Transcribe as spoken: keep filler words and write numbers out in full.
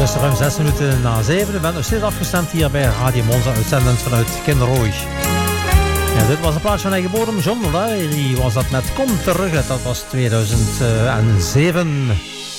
is ruim zes minuten na zeven. U bent nog steeds afgestemd hier bij Radio Monza, uitzendend vanuit Kinderooi. Ja, dit was een plaats van eigen bodem. John Larry was dat met Kom Terug. Dat was tweeduizend zeven.